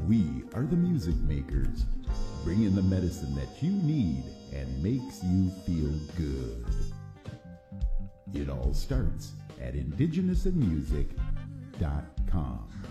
We are the music makers, bringing the medicine that you need and makes you feel good. It all starts at indigenousinmusic.com.